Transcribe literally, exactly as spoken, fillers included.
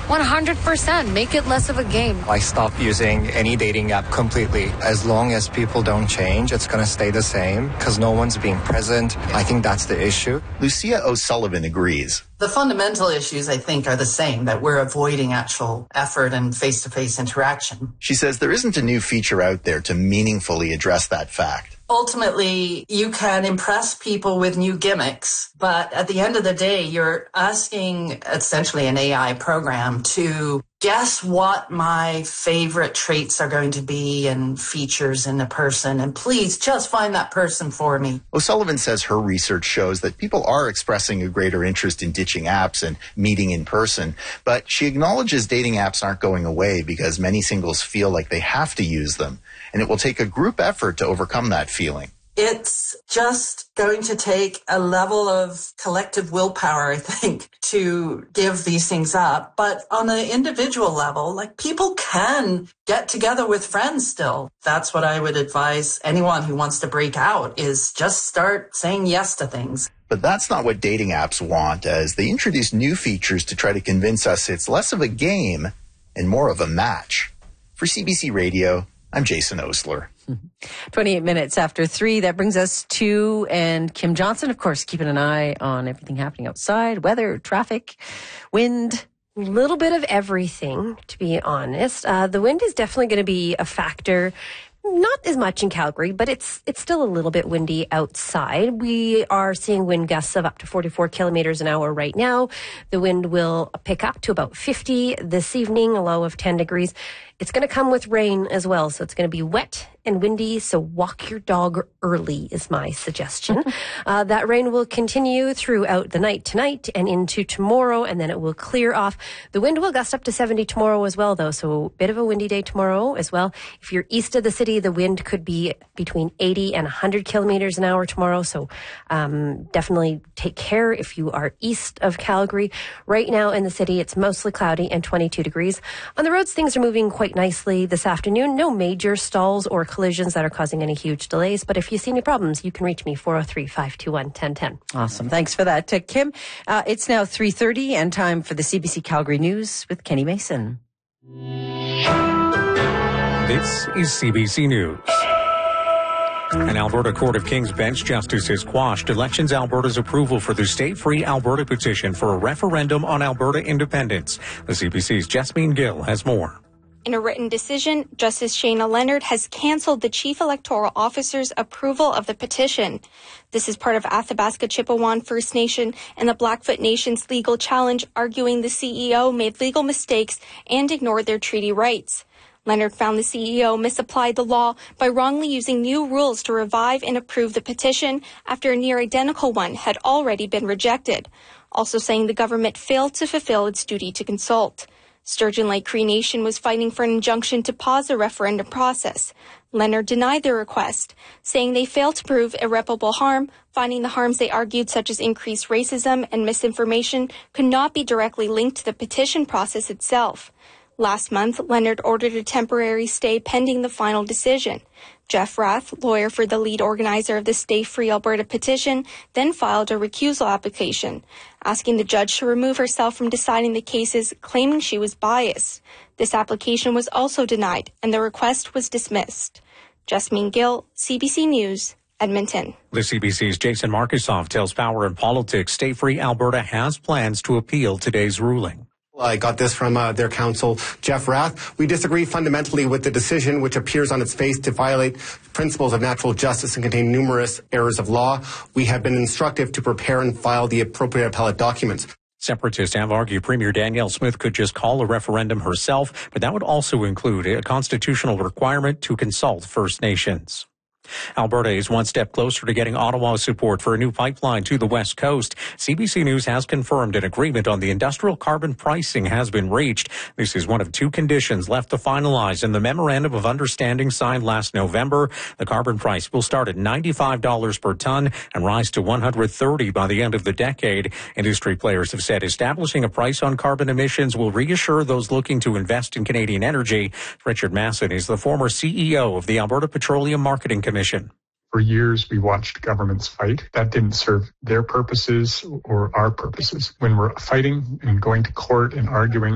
one hundred percent. Make it less of a game. I stopped using any dating app completely. As long as people don't change, it's going to stay the same because no one's being present. I think that's the issue. Lucia O'Sullivan agrees. The fundamental issues, I think, are the same, that we're avoiding actual effort and face-to-face interaction. She says there isn't a new feature out there to meaningfully address that fact. Ultimately, you can impress people with new gimmicks, but at the end of the day, you're asking essentially an A I program to guess what my favorite traits are going to be and features in a person, and please just find that person for me. O'Sullivan says her research shows that people are expressing a greater interest in ditching apps and meeting in person, but she acknowledges dating apps aren't going away because many singles feel like they have to use them, and it will take a group effort to overcome that feeling. It's just going to take a level of collective willpower, I think, to give these things up. But on the individual level, like, people can get together with friends still. That's what I would advise anyone who wants to break out, is just start saying yes to things. But that's not what dating apps want, as they introduce new features to try to convince us it's less of a game and more of a match. For C B C Radio, I'm Jason Osler. twenty-eight minutes after three. That brings us to, and Kim Johnson, of course, keeping an eye on everything happening outside, weather, traffic, wind. A little bit of everything, to be honest. Uh, the wind is definitely going to be a factor. Not as much in Calgary, but it's it's still a little bit windy outside. We are seeing wind gusts of up to forty-four kilometers an hour right now. The wind will pick up to about fifty this evening, a low of ten degrees. It's going to come with rain as well, so it's going to be wet and windy, so walk your dog early is my suggestion. uh, that rain will continue throughout the night tonight and into tomorrow, and then it will clear off. The wind will gust up to seventy tomorrow as well, though, so a bit of a windy day tomorrow as well. If you're east of the city, the wind could be between eighty and one hundred kilometers an hour tomorrow, so um, definitely take care if you are east of Calgary. Right now in the city, it's mostly cloudy and twenty-two degrees. On the roads, things are moving quite nicely this afternoon. No major stalls or collisions that are causing any huge delays, but if you see any problems, you can reach me, four oh three, five two one, one oh one oh. Awesome. Thanks for that, uh, Kim. Uh, it's now three thirty and time for the C B C Calgary News with Kenny Mason. This is C B C News. An Alberta Court of King's Bench justice has quashed Elections Alberta's approval for the Stay-Free Alberta petition for a referendum on Alberta independence. The C B C's Jasmine Gill has more. In a written decision, Justice Shayna Leonard has cancelled the Chief Electoral Officer's approval of the petition. This is part of Athabasca Chippewan First Nation and the Blackfoot Nation's legal challenge, arguing the C E O made legal mistakes and ignored their treaty rights. Leonard found the C E O misapplied the law by wrongly using new rules to revive and approve the petition after a near-identical one had already been rejected, also saying the government failed to fulfill its duty to consult. Sturgeon Lake Cree Nation was fighting for an injunction to pause the referendum process. Leonard denied their request, saying they failed to prove irreparable harm, finding the harms they argued, such as increased racism and misinformation, could not be directly linked to the petition process itself. Last month, Leonard ordered a temporary stay pending the final decision. Jeff Rath, lawyer for the lead organizer of the Stay Free Alberta petition, then filed a recusal application, asking the judge to remove herself from deciding the cases, claiming she was biased. This application was also denied, and the request was dismissed. Jasmine Gill, C B C News, Edmonton. The C B C's Jason Markusoff tells Power and Politics Stay Free Alberta has plans to appeal today's ruling. I got this from uh, their counsel, Jeff Rath. We disagree fundamentally with the decision, which appears on its face to violate principles of natural justice and contain numerous errors of law. We have been instructed to prepare and file the appropriate appellate documents. Separatists have argued Premier Danielle Smith could just call a referendum herself, but that would also include a constitutional requirement to consult First Nations. Alberta is one step closer to getting Ottawa's support for a new pipeline to the West Coast. C B C News has confirmed an agreement on the industrial carbon pricing has been reached. This is one of two conditions left to finalize in the Memorandum of Understanding signed last November. The carbon price will start at ninety-five dollars per ton and rise to one hundred thirty dollars by the end of the decade. Industry players have said establishing a price on carbon emissions will reassure those looking to invest in Canadian energy. Richard Masson is the former C E O of the Alberta Petroleum Marketing Commission. For years, we watched governments fight. That didn't serve their purposes or our purposes. When we're fighting and going to court and arguing